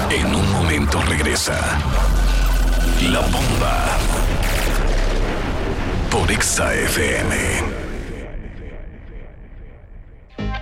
En un momento regresa La Bomba por Exa FM.